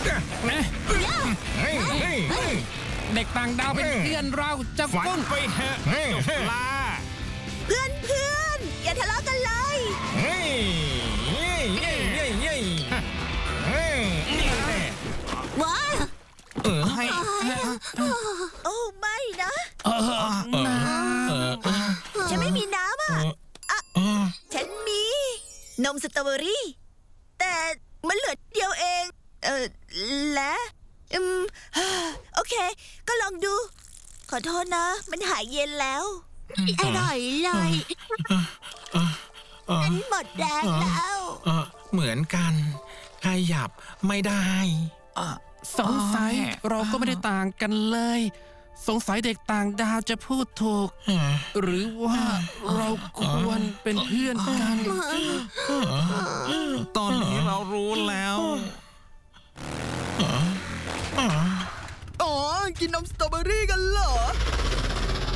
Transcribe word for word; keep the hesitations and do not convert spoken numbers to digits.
เด็กต่างดาวเป็นเพื่อนเราจะฟุ้งไปเถอะลาเพื่อนเพื่อนอย่าทะเลาะกันเลยเฮ้ยเฮ้ยเฮ้ยเฮ้ยเฮ้ยเฮ้ยนี่แน่ว้าเออให้โอ้ไม่นะน้ฉันไม่มีน้ำอ่ะฉันมีนมสตรอเบอรี่แต่มันเหลือเดียวเองเออและอืมโอเคก็ลองดูขอโทษนะมันหายเย็นแล้วอร่อยเลยฉันหมดแรงแล้วเหมือนกันขยับไม่ได้สงสัยเราก็ไม่ได้ต่างกันเลยสงสัยเด็กต่างดาวจะพูดถูกหรือว่าเราควรเป็นเพื่อนกันตอนนี้เรารู้แล้วอ๋อกินนมสตรอเบอรี่กันเหรอ